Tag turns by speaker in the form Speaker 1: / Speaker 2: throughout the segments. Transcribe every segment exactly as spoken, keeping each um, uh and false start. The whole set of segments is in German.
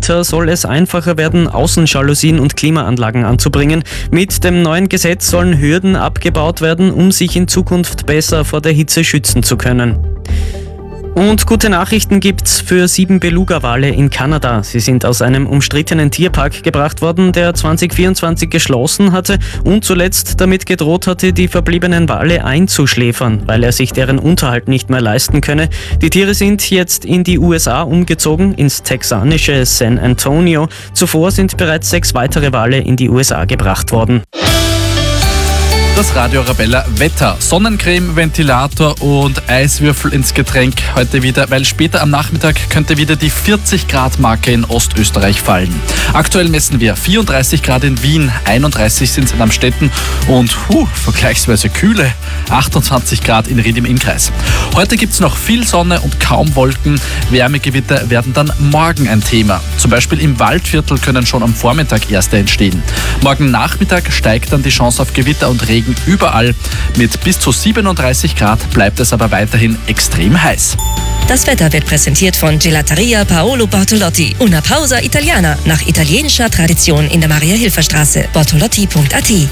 Speaker 1: Mieter soll es einfacher werden, Außenjalousien und Klimaanlagen anzubringen. Mit dem neuen Gesetz sollen Hürden abgebaut werden, um sich in Zukunft besser vor der Hitze schützen zu können. Und gute Nachrichten gibt's für sieben Beluga-Wale in Kanada. Sie sind aus einem umstrittenen Tierpark gebracht worden, der zwanzig vierundzwanzig geschlossen hatte und zuletzt damit gedroht hatte, die verbliebenen Wale einzuschläfern, weil er sich deren Unterhalt nicht mehr leisten könne. Die Tiere sind jetzt in die U S A umgezogen, ins texanische San Antonio. Zuvor sind bereits sechs weitere Wale in die U S A gebracht worden.
Speaker 2: Das Radio Arabella Wetter. Sonnencreme, Ventilator und Eiswürfel ins Getränk heute wieder, weil später am Nachmittag könnte wieder die vierzig Grad Marke in Ostösterreich fallen. Aktuell messen wir vierunddreißig Grad in Wien, einunddreißig sind es in Amstetten und huh, vergleichsweise kühle achtundzwanzig Grad in Ried im Innkreis. Heute gibt es noch viel Sonne und kaum Wolken. Wärmegewitter werden dann morgen ein Thema. Zum Beispiel im Waldviertel können schon am Vormittag erste entstehen. Morgen Nachmittag steigt dann die Chance auf Gewitter und Regen überall. Mit bis zu siebenunddreißig Grad bleibt es aber weiterhin extrem heiß.
Speaker 3: Das Wetter wird präsentiert von Gelateria Paolo Bortolotti. Una pausa italiana, nach italienischer Tradition in der Maria-Hilfer-Straße. bortolotti punkt a t.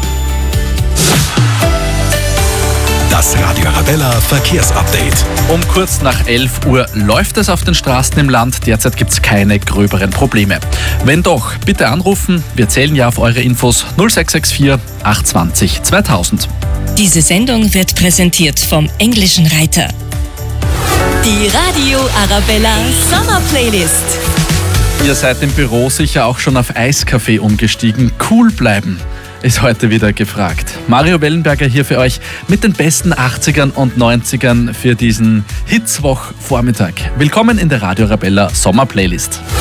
Speaker 4: Das Radio Arabella Verkehrsupdate.
Speaker 2: Um kurz nach elf Uhr läuft es auf den Straßen im Land. Derzeit gibt es keine gröberen Probleme. Wenn doch, bitte anrufen. Wir zählen ja auf eure Infos null sechs sechs vier acht zwei null zweitausend.
Speaker 3: Diese Sendung wird präsentiert vom Englischen Reiter.
Speaker 5: Die Radio Arabella Sommer Playlist.
Speaker 2: Ihr seid im Büro sicher auch schon auf Eiskaffee umgestiegen. Cool bleiben ist heute wieder gefragt. Mario Wellenberger hier für euch mit den besten achtzigern und neunzigern für diesen Hitzwoch-Vormittag. Willkommen in der Radio Arabella Sommer Playlist.